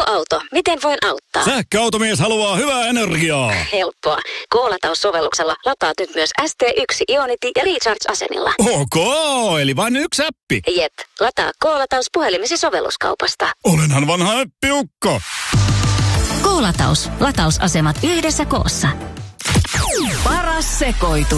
Sähköauto. Miten voin auttaa? Sähköautomies haluaa hyvää energiaa. Helppoa. K-lataussovelluksella lataat nyt myös ST1, Ionity ja Recharge-asemilla. Ok, eli vain yksi appi. Jep. Lataa K-lataus puhelimesi sovelluskaupasta. Olenhan vanha äppiukko. K-lataus. Latausasemat yhdessä koossa. Paras sekoitus.